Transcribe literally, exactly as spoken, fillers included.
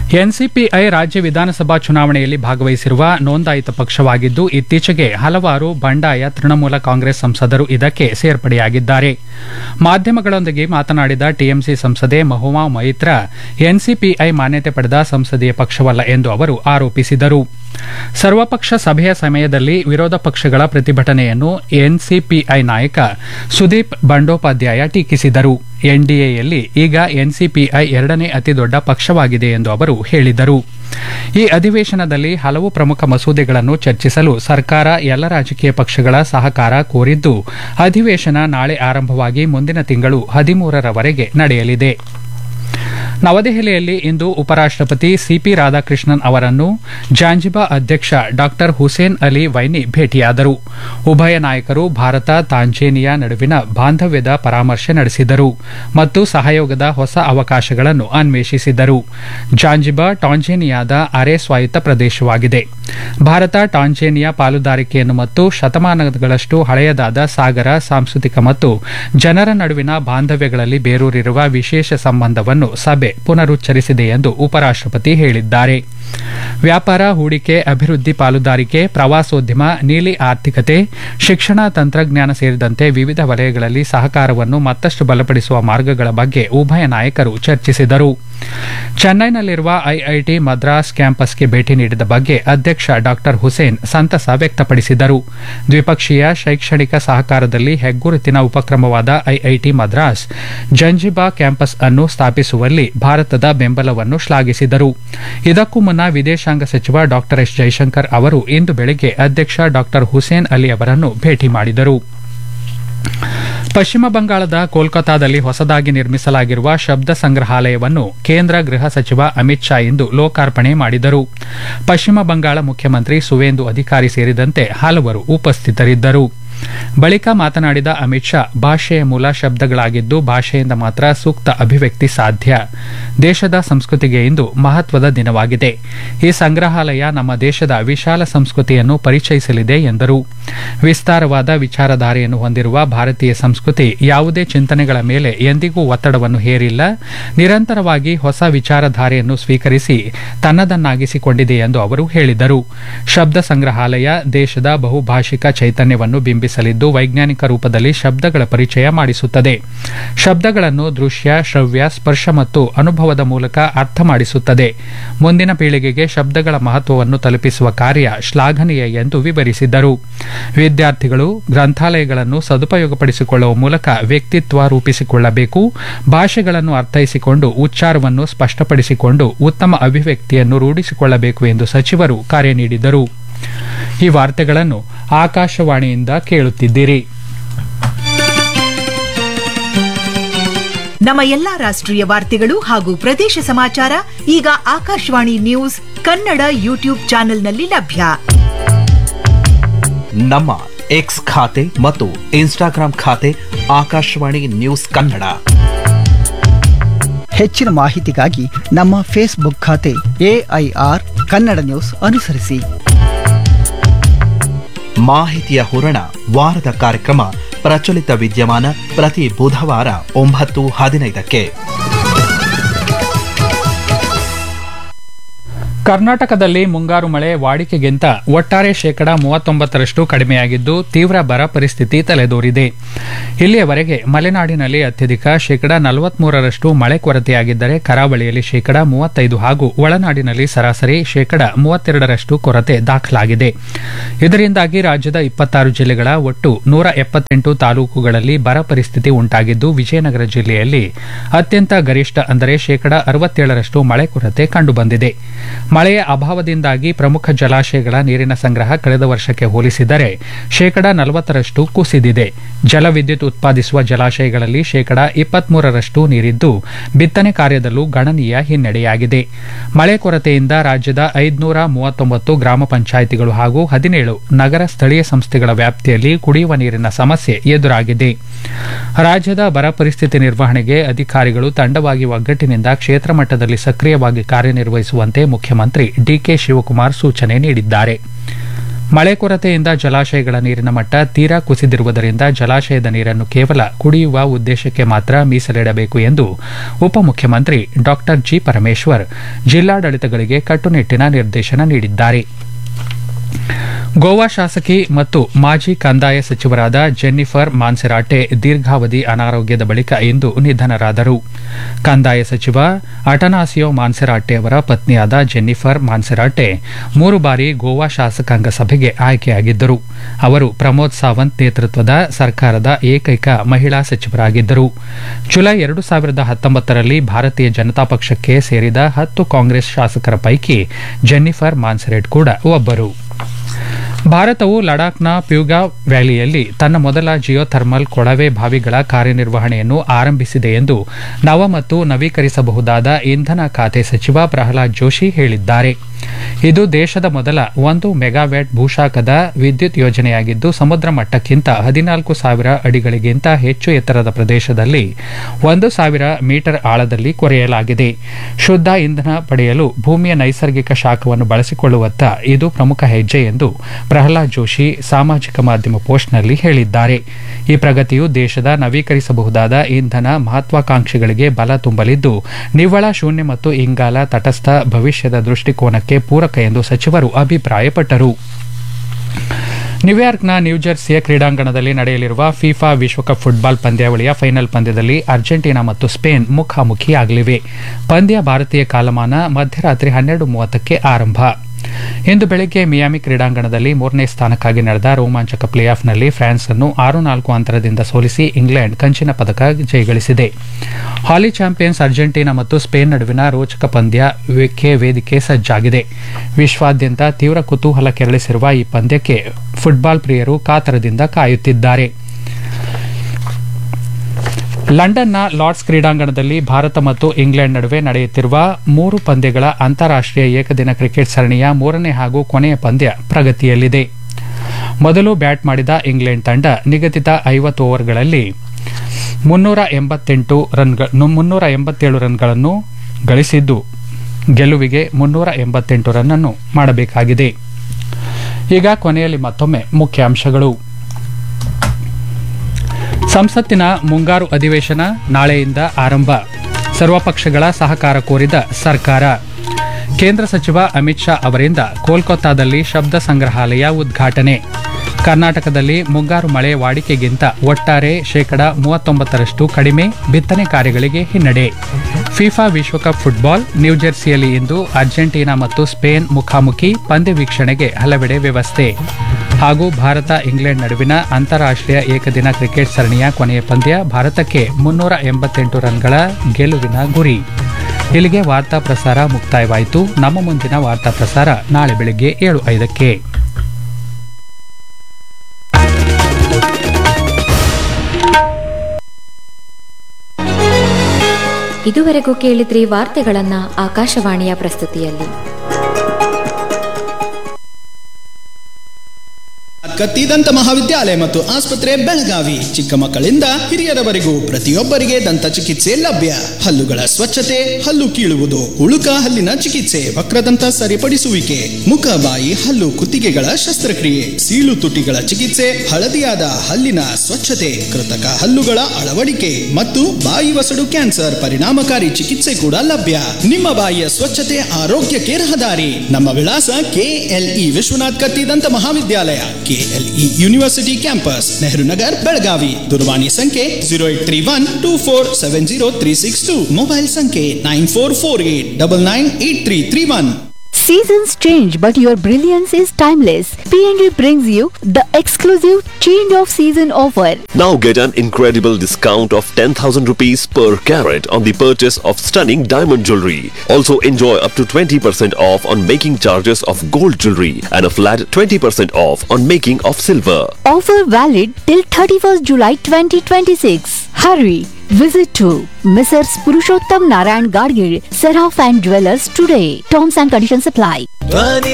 NCPI ರಾಜ್ಯ ವಿಧಾನಸಭಾ ಚುನಾವಣೆಯಲ್ಲಿ ಭಾಗವಹಿಸಿರುವ ನೋಂದಾಯಿತ ಪಕ್ಷವಾಗಿದ್ದು ಇತ್ತೀಚೆಗೆ ಹಲವಾರು ಬಂಡಾಯ ತೃಣಮೂಲ ಕಾಂಗ್ರೆಸ್ ಸಂಸದರು ಇದಕ್ಕೆ ಸೇರ್ಪಡೆಯಾಗಿದ್ದಾರೆ. ಮಾಧ್ಯಮಗಳೊಂದಿಗೆ ಮಾತನಾಡಿದ ಟಿಎಂಸಿ ಸಂಸದೆ ಮಹುಮಾ ಮೈತ್ರಾ ಎನ್ಸಿಪಿಐ ಮಾನ್ಯತೆ ಪಡೆದ ಸಂಸದೀಯ ಪಕ್ಷವಲ್ಲ ಎಂದು ಅವರು ಆರೋಪಿಸಿದರು. ಸರ್ವಪಕ್ಷ ಸಭೆಯ ಸಮಯದಲ್ಲಿ ವಿರೋಧ ಪಕ್ಷಗಳ ಪ್ರತಿಭಟನೆಯನ್ನು ಎನ್ಸಿಪಿಐ ನಾಯಕ ಸುದೀಪ್ ಬಂಡೋಪಾಧ್ಯಾಯ ಟೀಕಿಸಿದರು. ಎನ್ಡಿಎಯಲ್ಲಿ ಈಗ ಎನ್ಸಿಪಿಐ ಎರಡನೇ ಅತಿದೊಡ್ಡ ಪಕ್ಷವಾಗಿದೆ ಎಂದು ಅವರು ಹೇಳಿದರು. ಈ ಅಧಿವೇಶನದಲ್ಲಿ ಹಲವು ಪ್ರಮುಖ ಮಸೂದೆಗಳನ್ನು ಚರ್ಚಿಸಲು ಸರ್ಕಾರ ಎಲ್ಲ ರಾಜಕೀಯ ಪಕ್ಷಗಳ ಸಹಕಾರ ಕೋರಿದ್ದು ಅಧಿವೇಶನ ನಾಳೆ ಆರಂಭವಾಗಿ ಮುಂದಿನ ತಿಂಗಳು ಹದಿಮೂರರವರೆಗೆ ನಡೆಯಲಿದೆ. ನವದೆಹಲಿಯಲ್ಲಿ ಇಂದು ಉಪರಾಷ್ಟಪತಿ ಸಿಪಿ ರಾಧಾಕೃಷ್ಣನ್ ಅವರನ್ನು ಜಾಂಜಿಬಾ ಅಧ್ಯಕ್ಷ ಡಾ ಹುಸೇನ್ ಅಲಿ ವೈನಿ ಭೇಟಿಯಾದರು. ಉಭಯ ನಾಯಕರು ಭಾರತ ತಾಂಜೇನಿಯಾ ನಡುವಿನ ಬಾಂಧವ್ಯದ ಪರಾಮರ್ಶೆ ನಡೆಸಿದರು ಮತ್ತು ಸಹಯೋಗದ ಹೊಸ ಅವಕಾಶಗಳನ್ನು ಅನ್ವೇಷಿಸಿದರು. ಜಾಂಜಿಬಾ ಟಾಂಜೇನಿಯಾದ ಅರೆ ಸ್ವಾಯತ್ತ ಪ್ರದೇಶವಾಗಿದೆ. ಭಾರತ ಟಾಂಜೇನಿಯಾ ಪಾಲುದಾರಿಕೆಯನ್ನು ಮತ್ತು ಶತಮಾನಗಳಷ್ಟು ಹಳೆಯದಾದ ಸಾಗರ, ಸಾಂಸ್ಕೃತಿಕ ಮತ್ತು ಜನರ ನಡುವಿನ ಬಾಂಧವ್ಯಗಳಲ್ಲಿ ಬೇರೂರಿರುವ ವಿಶೇಷ ಸಂಬಂಧವನ್ನು ಸಭೆ ಪುನರುಚ್ಚರಿಸಿದೆ ಎಂದು ಉಪರಾಷ್ಟಪತಿ ಹೇಳಿದ್ದಾರೆ. ವ್ಯಾಪಾರ, ಹೂಡಿಕೆ, ಅಭಿವೃದ್ಧಿ, ಪಾಲುದಾರಿಕೆ, ಪ್ರವಾಸೋದ್ಯಮ, ನೀಲಿ ಆರ್ಥಿಕತೆ, ಶಿಕ್ಷಣ, ತಂತ್ರಜ್ಞಾನ ಸೇರಿದಂತೆ ವಿವಿಧ ವಲಯಗಳಲ್ಲಿ ಸಹಕಾರವನ್ನು ಮತ್ತಷ್ಟು ಬಲಪಡಿಸುವ ಮಾರ್ಗಗಳ ಬಗ್ಗೆ ಉಭಯ ನಾಯಕರು ಚರ್ಚಿಸಿದರು. ಚೆನ್ನೈನಲ್ಲಿರುವ ಐಐಟಿ ಮದ್ರಾಸ್ ಕ್ಯಾಂಪಸ್ಗೆ ಭೇಟಿ ನೀಡಿದ ಬಗ್ಗೆ ಅಧ್ಯಕ್ಷ ಡಾ ಹುಸೇನ್ ಸಂತಸ ವ್ಯಕ್ತಪಡಿಸಿದರು. ದ್ವಿಪಕ್ಷೀಯ ಶೈಕ್ಷಣಿಕ ಸಹಕಾರದಲ್ಲಿ ಹೆಗ್ಗುರುತಿನ ಉಪಕ್ರಮವಾದ ಐಐಟಿ ಮದ್ರಾಸ್ ಜಂಜಿಬಾ ಕ್ಯಾಂಪಸ್ ಅನ್ನು ಸ್ಥಾಪಿಸುವಲ್ಲಿ ಭಾರತದ ಬೆಂಬಲವನ್ನು ಶ್ಲಾಘಿಸಿದರು. ಇದಕ್ಕೂ ಮುನ್ನ ವಿದೇಶಾಂಗ ಸಚಿವ ಡಾ ಎಸ್ ಜೈಶಂಕರ್ ಅವರು ಇಂದು ಬೆಳಗ್ಗೆ ಅಧ್ಯಕ್ಷ ಡಾ ಹುಸೇನ್ ಅಲಿ ಅವರನ್ನು ಭೇಟಿ ಮಾಡಿದರು. ಪಶ್ಚಿಮ ಬಂಗಾಳದ ಕೋಲ್ಕತಾದಲ್ಲಿ ಹೊಸದಾಗಿ ನಿರ್ಮಿಸಲಾಗಿರುವ ಶಬ್ದ ಸಂಗ್ರಹಾಲಯವನ್ನು ಕೇಂದ್ರ ಗೃಹ ಸಚಿವ ಅಮಿತ್ ಶಾ ಇಂದು ಲೋಕಾರ್ಪಣೆ ಮಾಡಿದರು. ಪಶ್ಚಿಮ ಬಂಗಾಳ ಮುಖ್ಯಮಂತ್ರಿ ಸುವೇಂದು ಅಧಿಕಾರಿ ಸೇರಿದಂತೆ ಹಲವರು ಉಪಸ್ಥಿತರಿದ್ದರು. ಬಳಿಕ ಮಾತನಾಡಿದ ಅಮಿತ್ ಶಾ, ಭಾಷೆಯ ಮೂಲ ಶಬ್ದಗಳಾಗಿದ್ದು ಭಾಷೆಯಿಂದ ಮಾತ್ರ ಸೂಕ್ತ ಅಭಿವ್ಯಕ್ತಿ ಸಾಧ್ಯ. ದೇಶದ ಸಂಸ್ಕೃತಿಗೆ ಇಂದು ಮಹತ್ವದ ದಿನವಾಗಿದೆ. ಈ ಸಂಗ್ರಹಾಲಯ ನಮ್ಮ ದೇಶದ ವಿಶಾಲ ಸಂಸ್ಕೃತಿಯನ್ನು ಪರಿಚಯಿಸಲಿದೆ ಎಂದರು. ವಿಸ್ತಾರವಾದ ವಿಚಾರಧಾರೆಯನ್ನು ಹೊಂದಿರುವ ಭಾರತೀಯ ಸಂಸ್ಕೃತಿ ಯಾವುದೇ ಚಿಂತನೆಗಳ ಮೇಲೆ ಎಂದಿಗೂ ಒತ್ತಡವನ್ನು ಹೇರಿಲ್ಲ. ನಿರಂತರವಾಗಿ ಹೊಸ ವಿಚಾರಧಾರೆಯನ್ನು ಸ್ವೀಕರಿಸಿ ತನ್ನದನ್ನಾಗಿಸಿಕೊಂಡಿದೆ ಎಂದು ಅವರು ಹೇಳಿದರು. ಶಬ್ದ ಸಂಗ್ರಹಾಲಯ ದೇಶದ ಬಹುಭಾಷಿಕ ಚೈತನ್ಯವನ್ನು ಬಿಂಬಿಸಲಿದ್ದು ವೈಜ್ಞಾನಿಕ ರೂಪದಲ್ಲಿ ಶಬ್ದಗಳ ಪರಿಚಯ ಮಾಡಿಸುತ್ತದೆ. ಶಬ್ದಗಳನ್ನು ದೃಶ್ಯ, ಶ್ರವ್ಯ, ಸ್ಪರ್ಶ ಮತ್ತು ಅನುಭವದ ಮೂಲಕ ಅರ್ಥ ಮಾಡಿಸುತ್ತದೆ. ಮುಂದಿನ ಪೀಳಿಗೆಗೆ ಶಬ್ದಗಳ ಮಹತ್ವವನ್ನು ತಲುಪಿಸುವ ಕಾರ್ಯ ಶ್ಲಾಘನೀಯ ಎಂದು ವಿವರಿಸಿದರು. ವಿದ್ಯಾರ್ಥಿಗಳು ಗ್ರಂಥಾಲಯಗಳನ್ನು ಸದುಪಯೋಗಪಡಿಸಿಕೊಳ್ಳುವ ಮೂಲಕ ವ್ಯಕ್ತಿತ್ವ ರೂಪಿಸಿಕೊಳ್ಳಬೇಕು. ಭಾಷೆಗಳನ್ನು ಅರ್ಥೈಸಿಕೊಂಡು ಉಚ್ಚಾರವನ್ನು ಸ್ಪಷ್ಟಪಡಿಸಿಕೊಂಡು ಉತ್ತಮ ಅಭಿವ್ಯಕ್ತಿಯನ್ನು ರೂಢಿಸಿಕೊಳ್ಳಬೇಕು ಎಂದು ಸಚಿವರು ಕರೆ ನೀಡಿದರು. ಈ ವಾರ್ತೆಗಳನ್ನು ಆಕಾಶವಾಣಿಯಿಂದ ಕೇಳುತ್ತಿದ್ದೀರಿ. ನಮ್ಮ ಎಲ್ಲಾ ರಾಷ್ಟ್ರೀಯ ವಾರ್ತೆಗಳು ಹಾಗೂ ಪ್ರದೇಶ ಸಮಾಚಾರ ಈಗ ಆಕಾಶವಾಣಿ ನ್ಯೂಸ್ ಕನ್ನಡ ಯೂಟ್ಯೂಬ್ ಚಾನೆಲ್ನಲ್ಲಿ ಲಭ್ಯ. ನಮ್ಮ ಎಕ್ಸ್ ಖಾತೆ ಮತ್ತು ಇನ್ಸ್ಟಾಗ್ರಾಂ ಖಾತೆ ಆಕಾಶವಾಣಿ ನ್ಯೂಸ್ ಕನ್ನಡ. ಹೆಚ್ಚಿನ ಮಾಹಿತಿಗಾಗಿ ನಮ್ಮ ಫೇಸ್ಬುಕ್ ಖಾತೆ ಎಐಆರ್ ಕನ್ನಡ ನ್ಯೂಸ್ ಅನುಸರಿಸಿ. ಮಾಹಿತಿಯ ಹೂರಣ ವಾರದ ಕಾರ್ಯಕ್ರಮ ಪ್ರಚಲಿತ ವಿದ್ಯಮಾನ ಪ್ರತಿ ಬುಧವಾರ ಒಂಬತ್ತು ಹದಿನೈದಕ್ಕೆ. ಕರ್ನಾಟಕದಲ್ಲಿ ಮುಂಗಾರು ಮಳೆ ವಾಡಿಕೆಗಿಂತ ಒಟ್ಟಾರೆ ಶೇಕಡಾ ಮೂವತ್ತೊಂಬತ್ತರಷ್ಟು ಕಡಿಮೆಯಾಗಿದ್ದು ತೀವ್ರ ಬರ ಪರಿಸ್ಥಿತಿ ತಲೆದೋರಿದೆ. ಇಲ್ಲಿಯವರೆಗೆ ಮಲೆನಾಡಿನಲ್ಲಿ ಅತ್ಯಧಿಕ ಶೇಕಡಾ ನಲವತ್ಮೂರರಷ್ಟು ಮಳೆ ಕೊರತೆಯಾಗಿದ್ದರೆ ಕರಾವಳಿಯಲ್ಲಿ ಶೇಕಡಾ ಮೂವತ್ತೈದು ಹಾಗೂ ಒಳನಾಡಿನಲ್ಲಿ ಸರಾಸರಿ ಶೇಕಡಾ ಮೂವತ್ತೆರಡರಷ್ಟು ಕೊರತೆ ದಾಖಲಾಗಿದೆ. ಇದರಿಂದಾಗಿ ರಾಜ್ಯದ ಇಪ್ಪತ್ತಾರು ಜಿಲ್ಲೆಗಳ ಒಟ್ಟು ನೂರ ಎಪ್ಪತ್ತೆಂಟು ತಾಲೂಕುಗಳಲ್ಲಿ ಬರ ಪರಿಸ್ಥಿತಿ ಉಂಟಾಗಿದ್ದು ವಿಜಯನಗರ ಜಿಲ್ಲೆಯಲ್ಲಿ ಅತ್ಯಂತ ಗರಿಷ್ಠ ಅಂದರೆ ಶೇಕಡಾ ಅರವತ್ತೇಳರಷ್ಟು ಮಳೆ ಕೊರತೆ ಕಂಡುಬಂದಿದೆ. ಮಳೆಯ ಅಭಾವದಿಂದಾಗಿ ಪ್ರಮುಖ ಜಲಾಶಯಗಳ ನೀರಿನ ಸಂಗ್ರಹ ಕಳೆದ ವರ್ಷಕ್ಕೆ ಹೋಲಿಸಿದರೆ ಶೇಕಡಾ ನಲವತ್ತರಷ್ಟು ಕುಸಿದಿದೆ. ಜಲವಿದ್ಯುತ್ ಉತ್ಪಾದಿಸುವ ಜಲಾಶಯಗಳಲ್ಲಿ ಶೇಕಡಾ ಇಪ್ಪತ್ಮೂರರಷ್ಟು ನೀರಿದ್ದು ಬಿತ್ತನೆ ಕಾರ್ಯದಲ್ಲೂ ಗಣನೀಯ ಹಿನ್ನಡೆಯಾಗಿದೆ. ಮಳೆ ಕೊರತೆಯಿಂದ ರಾಜ್ಯದ ಐದುನೂರ ಮೂವತ್ತೊಂಬತ್ತು ಗ್ರಾಮ ಪಂಚಾಯಿತಿಗಳು ಹಾಗೂ ಹದಿನೇಳು ನಗರ ಸ್ಥಳೀಯ ಸಂಸ್ಥೆಗಳ ವ್ಯಾಪ್ತಿಯಲ್ಲಿ ಕುಡಿಯುವ ನೀರಿನ ಸಮಸ್ಯೆ ಎದುರಾಗಿದೆ. ರಾಜ್ಯದ ಬರ ಪರಿಸ್ಥಿತಿ ನಿರ್ವಹಣೆಗೆ ಅಧಿಕಾರಿಗಳು ತಂಡವಾಗಿ ಒಗ್ಗಟ್ಟಿನಿಂದ ಕ್ಷೇತ್ರ ಮಟ್ಟದಲ್ಲಿ ಸಕ್ರಿಯವಾಗಿ ಕಾರ್ಯನಿರ್ವಹಿಸುವಂತೆ ಮುಖ್ಯಮಂತ್ರಿ ಡಿಕೆ ಶಿವಕುಮಾರ್ ಸೂಚನೆ ನೀಡಿದ್ದಾರೆ. ಮಳೆ ಕೊರತೆಯಿಂದ ಜಲಾಶಯಗಳ ನೀರಿನ ಮಟ್ಟ ತೀರಾ ಕುಸಿದಿರುವುದರಿಂದ ಜಲಾಶಯದ ನೀರನ್ನು ಕೇವಲ ಕುಡಿಯುವ ಉದ್ದೇಶಕ್ಕೆ ಮಾತ್ರ ಮೀಸಲಿಡಬೇಕು ಎಂದು ಉಪಮುಖ್ಯಮಂತ್ರಿ ಡಾ ಜಿ ಪರಮೇಶ್ವರ್ ಜಿಲ್ಲಾಡಳಿತಗಳಿಗೆ ಕಟ್ಟುನಿಟ್ಟಿನ ನಿರ್ದೇಶನ ನೀಡಿದ್ದಾರೆ. ಗೋವಾ ಶಾಸಕಿ ಮತ್ತು ಮಾಜಿ ಕಂದಾಯ ಸಚಿವರಾದ ಜೆನ್ನಿಫರ್ ಮಾನ್ಸೆರಾಟೆ ದೀರ್ಘಾವಧಿ ಅನಾರೋಗ್ಯದ ಬಳಿಕ ಇಂದು ನಿಧನರಾದರು. ಕಂದಾಯ ಸಚಿವ ಅಟನಾಸಿಯೋ ಮಾನ್ಸೆರಾಟೆ ಅವರ ಪತ್ನಿಯಾದ ಜೆನ್ನಿಫರ್ ಮಾನ್ಸೆರಾಟೆ ಮೂರು ಬಾರಿ ಗೋವಾ ಶಾಸಕಾಂಗ ಸಭೆಗೆ ಆಯ್ಕೆಯಾಗಿದ್ದರು. ಅವರು ಪ್ರಮೋದ್ ಸಾವಂತ್ ನೇತೃತ್ವದ ಸರ್ಕಾರದ ಏಕೈಕ ಮಹಿಳಾ ಸಚಿವರಾಗಿದ್ದರು. ಜುಲೈ ಎರಡು ಸಾವಿರದ ಹತ್ತೊಂಬತ್ತರಲ್ಲಿ ಭಾರತೀಯ ಜನತಾ ಪಕ್ಷಕ್ಕೆ ಸೇರಿದ ಹತ್ತು ಕಾಂಗ್ರೆಸ್ ಶಾಸಕರ ಪೈಕಿ ಜೆನ್ನಿಫರ್ ಮಾನ್ಸೆರಾಟೆ ಕೂಡ ಒಬ್ಬರು. ಭಾರತವು ಲಡಾಖ್ನ ಪ್ಯೂಗಾ ವ್ಯಾಲಿಯಲ್ಲಿ ತನ್ನ ಮೊದಲ ಜಿಯೋಥರ್ಮಲ್ ಕೊಳವೆ ಬಾವಿಗಳ ಕಾರ್ಯನಿರ್ವಹಣೆಯನ್ನು ಆರಂಭಿಸಿದೆ ಎಂದು ನವ ಮತ್ತು ನವೀಕರಿಸಬಹುದಾದ ಇಂಧನ ಖಾತೆ ಸಚಿವ ಪ್ರಹ್ಲಾದ್ ಜೋಶಿ ಹೇಳಿದ್ದಾರೆ. ಇದು ದೇಶದ ಮೊದಲ ಒಂದು ಮೆಗಾವ್ಯಾಟ್ ಭೂಶಾಖದ ವಿದ್ಯುತ್ ಯೋಜನೆಯಾಗಿದ್ದು ಸಮುದ್ರ ಮಟ್ಟಕ್ಕಿಂತ ಹದಿನಾಲ್ಕು ಸಾವಿರ ಅಡಿಗಳಿಗಿಂತ ಹೆಚ್ಚು ಎತ್ತರದ ಪ್ರದೇಶದಲ್ಲಿ ಒಂದು ಸಾವಿರ ಮೀಟರ್ ಆಳದಲ್ಲಿ ಕೊರೆಯಲಾಗಿದೆ. ಶುದ್ಧ ಇಂಧನ ಪಡೆಯಲು ಭೂಮಿಯ ನೈಸರ್ಗಿಕ ಶಾಖವನ್ನು ಬಳಸಿಕೊಳ್ಳುವತ್ತ ಇದು ಪ್ರಮುಖ ಹೆಜ್ಜೆ ಎಂದು ಪ್ರಹ್ಲಾದ್ ಜೋಶಿ ಸಾಮಾಜಿಕ ಮಾಧ್ಯಮ ಪೋಸ್ಟ್ನಲ್ಲಿ ಹೇಳಿದ್ದಾರೆ. ಈ ಪ್ರಗತಿಯು ದೇಶದ ನವೀಕರಿಸಬಹುದಾದ ಇಂಧನ ಮಹತ್ವಾಕಾಂಕ್ಷೆಗಳಿಗೆ ಬಲ ತುಂಬಲಿದ್ದು ನಿವ್ವಳ ಶೂನ್ಯ ಮತ್ತು ಇಂಗಾಲ ತಟಸ್ಥ ಭವಿಷ್ಯದ ದೃಷ್ಟಿಕೋನಕ್ಕೆ ಪೂರಕ ಎಂದು ಸಚಿವರು ಅಭಿಪ್ರಾಯಪಟ್ಟರು. ನ್ಯೂಯಾರ್ಕ್ನ ನ್ಯೂಜೆರ್ಸಿಯ ಕ್ರೀಡಾಂಗಣದಲ್ಲಿ ನಡೆಯಲಿರುವ ಫಿಫಾ ವಿಶ್ವಕಪ್ ಫುಟ್ಬಾಲ್ ಪಂದ್ಯಾವಳಿಯ ಫೈನಲ್ ಪಂದ್ಯದಲ್ಲಿ ಅರ್ಜೆಂಟೀನಾ ಮತ್ತು ಸ್ಪೇನ್ ಮುಖಾಮುಖಿಯಾಗಲಿವೆ. ಪಂದ್ಯ ಭಾರತೀಯ ಕಾಲಮಾನ ಮಧ್ಯರಾತ್ರಿ ಹನ್ನೆರಡು ಮೂವತ್ತಕ್ಕೆ ಆರಂಭ. ಇಂದು ಬೆಳಗ್ಗೆ ಮಿಯಾಮಿ ಕ್ರೀಡಾಂಗಣದಲ್ಲಿ ಮೂರನೇ ಸ್ಥಾನಕ್ಕಾಗಿ ನಡೆದ ರೋಮಾಂಚಕ ಪ್ಲೇ ಆಫ್ನಲ್ಲಿ ಫ್ರಾನ್ಸ್ ಅನ್ನು ಆರು ನಾಲ್ಕು ಅಂತರದಿಂದ ಸೋಲಿಸಿ ಇಂಗ್ಲೆಂಡ್ ಕಂಚಿನ ಪದಕ ಜಯಗಳಿಸಿದೆ. ಹಾಲಿ ಚಾಂಪಿಯನ್ಸ್ ಅರ್ಜೆಂಟೀನಾ ಮತ್ತು ಸ್ಪೇನ್ ನಡುವಿನ ರೋಚಕ ಪಂದ್ಯಕ್ಕೆ ವೇದಿಕೆ ಸಜ್ಜಾಗಿದೆ. ವಿಶ್ವಾದ್ಯಂತ ತೀವ್ರ ಕುತೂಹಲ ಕೆರಳಿಸಿರುವ ಈ ಪಂದ್ಯಕ್ಕೆ ಫುಟ್ಬಾಲ್ ಪ್ರಿಯರು ಕಾತರದಿಂದ ಕಾಯುತ್ತಿದ್ದಾರೆ. ಲಂಡನ್ನ ಲಾರ್ಡ್ಸ್ ಕ್ರೀಡಾಂಗಣದಲ್ಲಿ ಭಾರತ ಮತ್ತು ಇಂಗ್ಲೆಂಡ್ ನಡುವೆ ನಡೆಯುತ್ತಿರುವ ಮೂರು ಪಂದ್ಯಗಳ ಅಂತಾರಾಷ್ಟೀಯ ಏಕದಿನ ಕ್ರಿಕೆಟ್ ಸರಣಿಯ ಮೂರನೇ ಹಾಗೂ ಕೊನೆಯ ಪಂದ್ಯ ಪ್ರಗತಿಯಲ್ಲಿದೆ. ಮೊದಲು ಬ್ಯಾಟ್ ಮಾಡಿದ ಇಂಗ್ಲೆಂಡ್ ತಂಡ ನಿಗದಿತ ಐವತ್ತು ಓವರ್ಗಳಲ್ಲಿ ಮುನ್ನೂರ ಎಂಬತ್ತೇಳು ರನ್ಗಳನ್ನು ಗಳಿಸಿದ್ದು ಗೆಲುವಿಗೆ ಮುನ್ನೂರ ಎಂಬತ್ತೆಂಟು ರನ್ ಅನ್ನು ಮಾಡಬೇಕಾಗಿದೆ. ಈಗ ಕೊನೆಯಲ್ಲಿ ಮತ್ತೊಮ್ಮೆ ಮುಖ್ಯಾಂಶಗಳು. ಸಂಸತ್ತಿನ ಮುಂಗಾರು ಅಧಿವೇಶನ ನಾಳೆಯಿಂದ ಆರಂಭ. ಸರ್ವಪಕ್ಷಗಳ ಸಹಕಾರ ಕೋರಿದ ಸರ್ಕಾರ. ಕೇಂದ್ರ ಸಚಿವ ಅಮಿತ್ ಶಾ ಅವರಿಂದ ಕೋಲ್ಕತ್ತಾದಲ್ಲಿ ಶಬ್ದ ಸಂಗ್ರಹಾಲಯ ಉದ್ಘಾಟನೆ. ಕರ್ನಾಟಕದಲ್ಲಿ ಮುಂಗಾರು ಮಳೆ ವಾಡಿಕೆಗಿಂತ ಒಟ್ಟಾರೆ ಶೇಕಡಾ ಮೂವತ್ತೊಂಬತ್ತರಷ್ಟು ಕಡಿಮೆ, ಬಿತ್ತನೆ ಕಾರ್ಯಗಳಿಗೆ ಹಿನ್ನಡೆ. ಫಿಫಾ ವಿಶ್ವಕಪ್ ಫುಟ್ಬಾಲ್ ನ್ಯೂಜೆರ್ಸಿಯಲ್ಲಿ ಇಂದು ಅರ್ಜೆಂಟೀನಾ ಮತ್ತು ಸ್ಪೇನ್ ಮುಖಾಮುಖಿ, ಪಂದ್ಯ ವೀಕ್ಷಣೆಗೆ ಹಲವೆಡೆ ವ್ಯವಸ್ಥೆ. ಹಾಗೂ ಭಾರತ ಇಂಗ್ಲೆಂಡ್ ನಡುವಿನ ಅಂತಾರಾಷ್ಟೀಯ ಏಕದಿನ ಕ್ರಿಕೆಟ್ ಸರಣಿಯ ಕೊನೆಯ ಪಂದ್ಯ, ಭಾರತಕ್ಕೆ ಮುನ್ನೂರ ಎಂಬತ್ತೆಂಟು ರನ್ಗಳ ಗೆಲುವಿನ ಗುರಿ. ಇಲ್ಲಿಗೆ ವಾರ್ತಾ ಪ್ರಸಾರ ಮುಕ್ತಾಯವಾಯಿತು. ನಮ್ಮ ಮುಂದಿನ ವಾರ್ತಾ ಪ್ರಸಾರ ನಾಳೆ ಬೆಳಗ್ಗೆ ಏಳು ಐದಕ್ಕೆ. ಇದುವರೆಗೂ ಕೇಳಿದ್ರಿ ವಾರ್ತೆಗಳನ್ನ ಆಕಾಶವಾಣಿಯ ಪ್ರಸ್ತುತಿಯಲ್ಲಿ. ಕತ್ತಿದಂತ ಮಹಾವಿದ್ಯಾಲಯ ಮತ್ತು ಆಸ್ಪತ್ರೆ ಬೆಳಗಾವಿ. ಚಿಕ್ಕ ಮಕ್ಕಳಿಂದ ಹಿರಿಯರವರೆಗೂ ಪ್ರತಿಯೊಬ್ಬರಿಗೆ ದಂತ ಚಿಕಿತ್ಸೆ ಲಭ್ಯ. ಹಲ್ಲುಗಳ ಸ್ವಚ್ಛತೆ, ಹಲ್ಲು ಕೀಳುವುದು, ಉಳುಕ ಹಲ್ಲಿನ ಚಿಕಿತ್ಸೆ, ವಕ್ರದಂತ ಸರಿಪಡಿಸುವಿಕೆ, ಮುಖ ಬಾಯಿ ಹಲ್ಲು ಕುತ್ತಿಗೆಗಳ ಶಸ್ತ್ರಕ್ರಿಯೆ, ಸೀಳು ತುಟಿಗಳ ಚಿಕಿತ್ಸೆ, ಹಳದಿಯಾದ ಹಲ್ಲಿನ ಸ್ವಚ್ಛತೆ, ಕೃತಕ ಹಲ್ಲುಗಳ ಅಳವಡಿಕೆ ಮತ್ತು ಬಾಯಿ ವಸಡು ಕ್ಯಾನ್ಸರ್ ಪರಿಣಾಮಕಾರಿ ಚಿಕಿತ್ಸೆ ಕೂಡ ಲಭ್ಯ. ನಿಮ್ಮ ಬಾಯಿಯ ಸ್ವಚ್ಛತೆ ಆರೋಗ್ಯಕ್ಕೆ ರಹದಾರಿ. ನಮ್ಮ ವಿಳಾಸ ಕೆಎಲ್ಇ ವಿಶ್ವನಾಥ್ ಕತ್ತಿದಂತ ಮಹಾವಿದ್ಯಾಲಯ, KLE university campus, Nehru Nagar, Belagavi. ದೂರವಾಣಿ ಸಂಖ್ಯೆ zero eight three one two four seven zero three six two. Mobile ಸಂಖ್ಯೆ nine four four eight double nine eight three three one. Seasons change, but your brilliance is timeless. P N G brings you the exclusive change of season offer. Now get an incredible discount of ten thousand rupees per carat on the purchase of stunning diamond jewelry. Also enjoy up to twenty percent off on making charges of gold jewelry and a flat twenty percent off on making of silver. Offer valid till thirty-first July twenty twenty-six. Hurry! Visit to Missus Purushottam Narayan Gadgil, Seraph and Jewelers today. Terms and conditions apply.